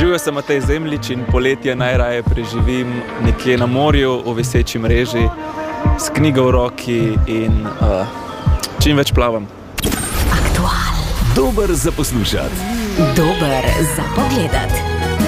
Živijo sem Matej Zemljič in poletje najraje preživim nekje na morju, v viseči mreži, s knjigo v roki in čim več plavam. Aktual. Dober za poslušati. Dober za pogledati.